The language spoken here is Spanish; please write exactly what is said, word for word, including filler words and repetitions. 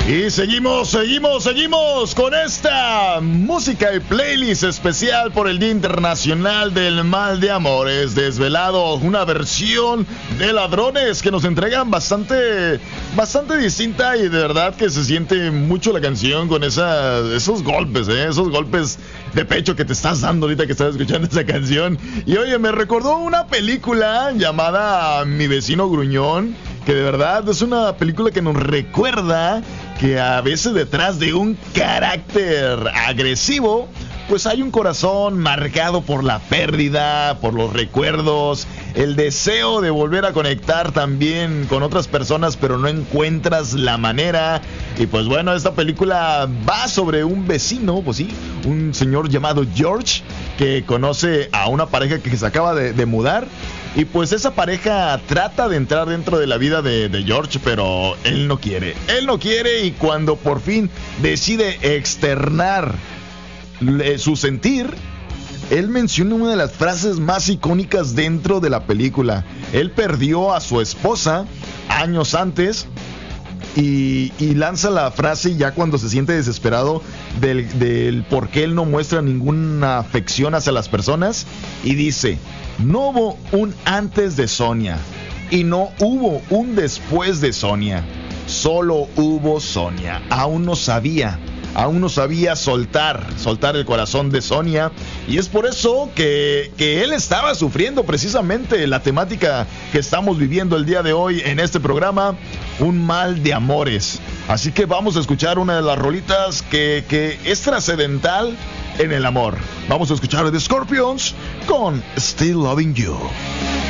Y seguimos, seguimos, seguimos con esta música y playlist especial por el Día Internacional del Mal de Amores. Desvelado, una versión de Ladrones que nos entregan bastante, bastante distinta, y de verdad que se siente mucho la canción con esa, esos golpes, ¿eh? esos golpes de pecho que te estás dando ahorita que estás escuchando esa canción. Y oye, me recordó una película llamada Mi Vecino Gruñón, que de verdad es una película que nos recuerda que a veces detrás de un carácter agresivo, pues hay un corazón marcado por la pérdida, por los recuerdos, el deseo de volver a conectar también con otras personas, pero no encuentras la manera. Y pues bueno, esta película va sobre un vecino, pues sí, un señor llamado George, que conoce a una pareja que se acaba de, de mudar. Y pues esa pareja trata de entrar dentro de la vida de, de George, pero él no quiere. Él no quiere, y cuando por fin decide externar le, su sentir, él menciona una de las frases más icónicas dentro de la película. Él perdió a su esposa años antes y, y lanza la frase ya cuando se siente desesperado del, del por qué él no muestra ninguna afección hacia las personas, y dice: no hubo un antes de Sonia y no hubo un después de Sonia, solo hubo Sonia. Aún no sabía, aún no sabía soltar, soltar el corazón de Sonia, y es por eso que, que él estaba sufriendo precisamente la temática que estamos viviendo el día de hoy en este programa, un mal de amores. Así que vamos a escuchar una de las rolitas que, que es trascendental en el amor. Vamos a escuchar The Scorpions con Still Loving You.